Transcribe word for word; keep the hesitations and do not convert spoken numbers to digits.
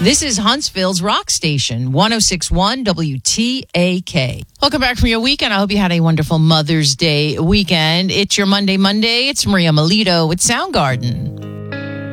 This is Huntsville's Rock Station, one oh six point one W T A K. Welcome back from your weekend. I hope you had a wonderful Mother's Day weekend. It's your Monday Monday. It's Maria Melito with Soundgarden.